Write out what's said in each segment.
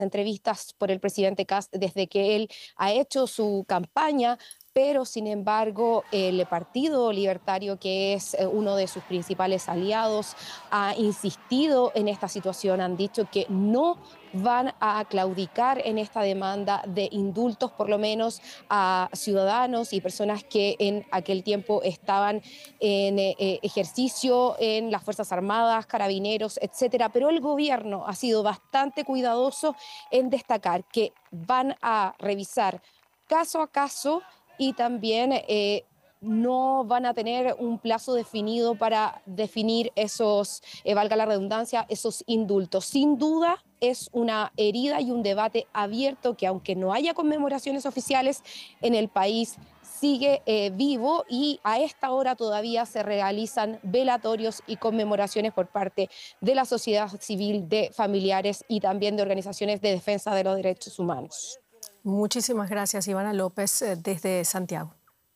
entrevistas por el presidente Kast desde que él ha hecho su campaña, pero sin embargo el Partido Libertario, que es uno de sus principales aliados, ha insistido en esta situación, han dicho que no van a claudicar en esta demanda de indultos, por lo menos a ciudadanos y personas que en aquel tiempo estaban en ejercicio en las Fuerzas Armadas, carabineros, etcétera. Pero el gobierno ha sido bastante cuidadoso en destacar que van a revisar caso a caso y también no van a tener un plazo definido para definir esos, valga la redundancia, esos indultos. Sin duda es una herida y un debate abierto que, aunque no haya conmemoraciones oficiales en el país, sigue vivo, y a esta hora todavía se realizan velatorios y conmemoraciones por parte de la sociedad civil, de familiares y también de organizaciones de defensa de los derechos humanos. Muchísimas gracias, Ivana López, desde Santiago.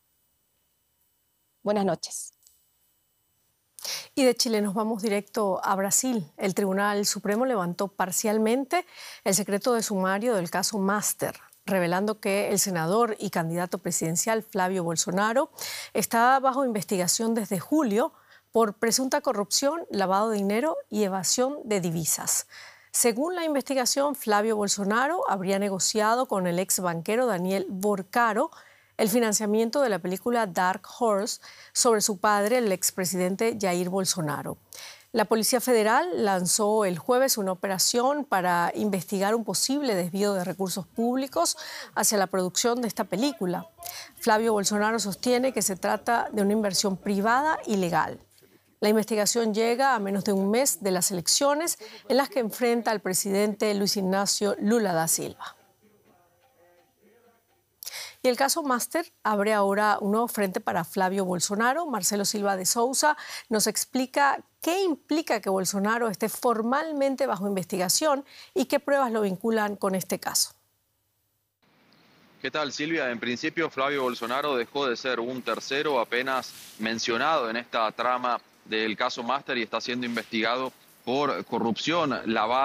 Buenas noches. Y de Chile nos vamos directo a Brasil. El Tribunal Supremo levantó parcialmente el secreto de sumario del caso Master, revelando que el senador y candidato presidencial Flavio Bolsonaro está bajo investigación desde julio por presunta corrupción, lavado de dinero y evasión de divisas. Según la investigación, Flavio Bolsonaro habría negociado con el ex banquero Daniel Borcaro el financiamiento de la película Dark Horse sobre su padre, el expresidente Jair Bolsonaro. La Policía Federal lanzó el jueves una operación para investigar un posible desvío de recursos públicos hacia la producción de esta película. Flavio Bolsonaro sostiene que se trata de una inversión privada y legal. La investigación llega a menos de un mes de las elecciones en las que enfrenta al presidente Luis Ignacio Lula da Silva. Y el caso Master abre ahora un nuevo frente para Flavio Bolsonaro. Marcelo Silva de Sousa nos explica qué implica que Bolsonaro esté formalmente bajo investigación y qué pruebas lo vinculan con este caso. ¿Qué tal, Silvia? En principio, Flavio Bolsonaro dejó de ser un tercero apenas mencionado en esta trama del caso Master y está siendo investigado por corrupción,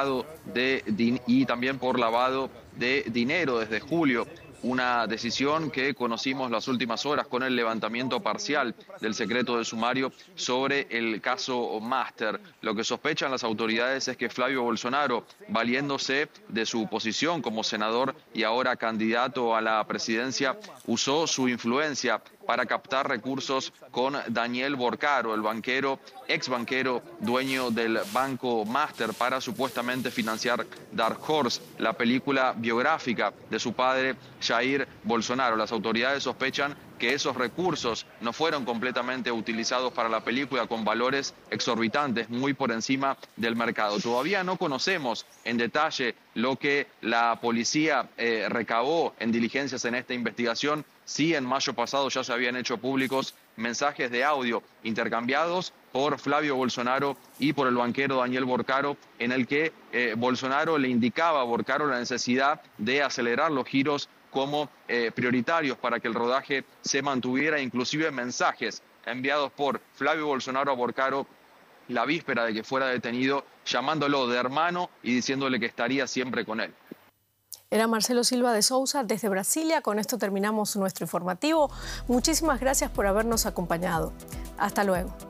y también por lavado de dinero desde julio. Una decisión que conocimos las últimas horas con el levantamiento parcial del secreto de sumario sobre el caso Master. Lo que sospechan las autoridades es que Flavio Bolsonaro, valiéndose de su posición como senador y ahora candidato a la presidencia, usó su influencia para captar recursos con Daniel Borcaro, el ex banquero dueño del banco Master, para supuestamente financiar Dark Horse, la película biográfica de su padre Jair Bolsonaro. Las autoridades sospechan que esos recursos no fueron completamente utilizados para la película, con valores exorbitantes, muy por encima del mercado. Todavía no conocemos en detalle lo que la policía recabó en diligencias en esta investigación. Sí, en mayo pasado ya se habían hecho públicos mensajes de audio intercambiados por Flavio Bolsonaro y por el banquero Daniel Borcaro, en el que Bolsonaro le indicaba a Borcaro la necesidad de acelerar los giros como prioritarios para que el rodaje se mantuviera, inclusive mensajes enviados por Flavio Bolsonaro a Borcaro la víspera de que fuera detenido, llamándolo de hermano y diciéndole que estaría siempre con él. Era Marcelo Silva de Sousa desde Brasilia. Con esto terminamos nuestro informativo. Muchísimas gracias por habernos acompañado. Hasta luego.